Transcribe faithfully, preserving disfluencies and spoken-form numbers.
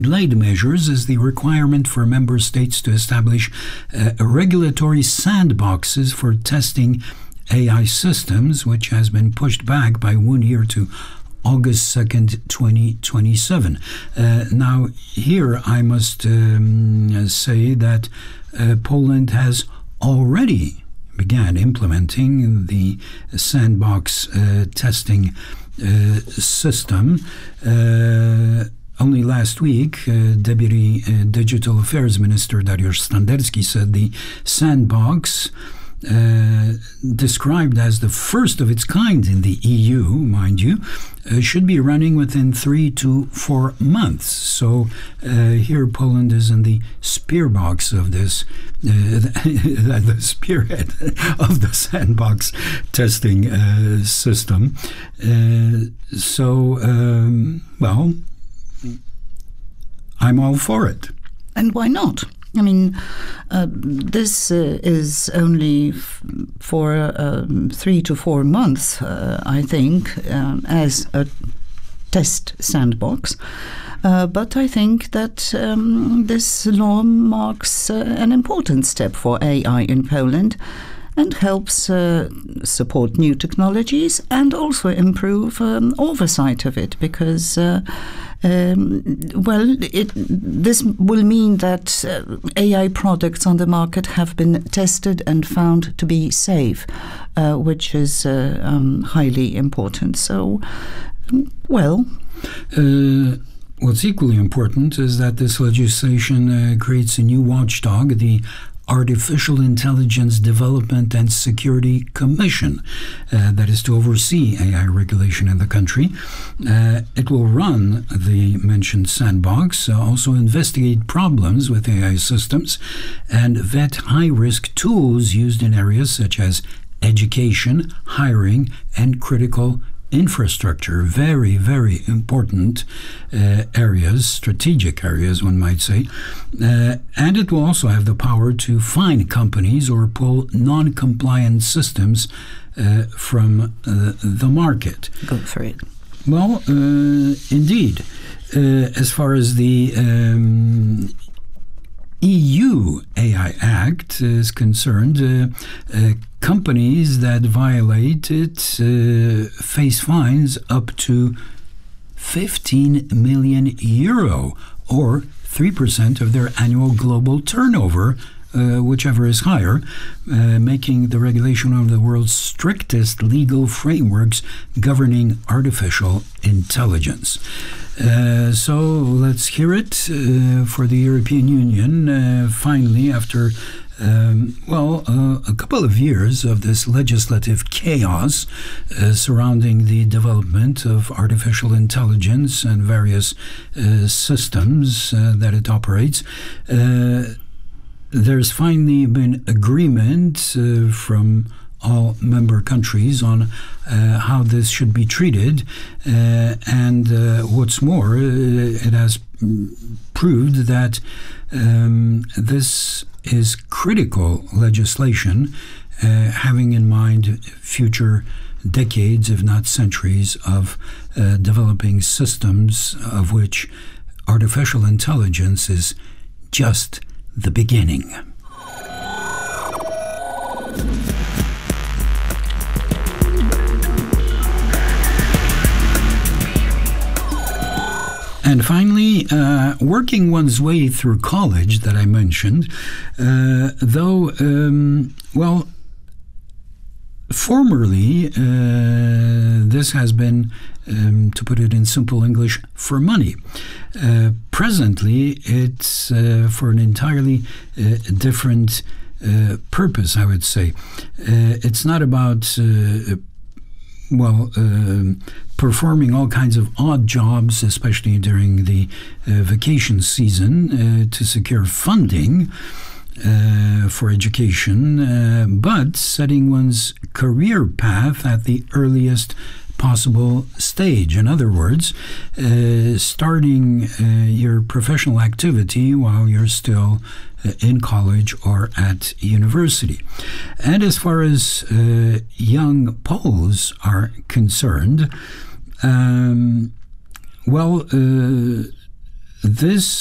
Delayed measures is the requirement for member states to establish uh, regulatory sandboxes for testing A I systems, which has been pushed back by one year to August second, twenty twenty-seven. Uh, now, here I must um, say that uh, Poland has already began implementing the sandbox uh, testing uh, system. Uh, Only last week, uh, Deputy uh, Digital Affairs Minister Dariusz Standerski said the sandbox, uh, described as the first of its kind in the E U, mind you, uh, should be running within three to four months. So uh, here Poland is in the spear box of this, uh, the spearhead of the sandbox testing uh, system. Uh, so, um, well, I'm all for it. And why not? I mean, uh, this uh, is only f- for um, three to four months, uh, I think, um, as a test sandbox. Uh, but I think that um, this law marks uh, an important step for A I in Poland and helps uh, support new technologies and also improve um, oversight of it, because uh, Um, well, it, this will mean that uh, A I products on the market have been tested and found to be safe, uh, which is uh, um, highly important. So, well... Uh, what's equally important is that this legislation uh, creates a new watchdog, the Artificial Intelligence Development and Security Commission, uh, that is to oversee A I regulation in the country. Uh, it will run the mentioned sandbox, uh, also investigate problems with A I systems, and vet high-risk tools used in areas such as education, hiring, and critical infrastructure. Very, very important uh, areas, strategic areas, one might say. Uh, and it will also have the power to fine companies or pull non-compliant systems uh, from uh, the market. Go for it. Well, uh, indeed. Uh, as far as the um, E U A I Act is concerned, uh, uh, companies that violate it uh, face fines up to fifteen million euro, or three percent of their annual global turnover, uh, whichever is higher, uh, making the regulation one of the world's strictest legal frameworks governing artificial intelligence. Uh, so let's hear it uh, for the European Union. Uh, finally, after um, well, uh, a couple of years of this legislative chaos uh, surrounding the development of artificial intelligence and various uh, systems uh, that it operates, uh, there's finally been agreement uh, from all member countries on uh, how this should be treated, uh, and uh, what's more, uh, it has proved that um, this is critical legislation, uh, having in mind future decades, if not centuries, of uh, developing systems of which artificial intelligence is just the beginning. And finally, uh, working one's way through college that I mentioned, uh, though, um, well, formerly, uh, this has been, um, to put it in simple English, for money. Uh, presently, it's uh, for an entirely uh, different uh, purpose, I would say. Uh, it's not about uh, well, uh, performing all kinds of odd jobs, especially during the uh, vacation season, uh, to secure funding uh, for education, uh, but setting one's career path at the earliest possible stage. In other words, uh, starting uh, your professional activity while you're still uh, in college or at university. And as far as uh, young Poles are concerned, um, well, uh, this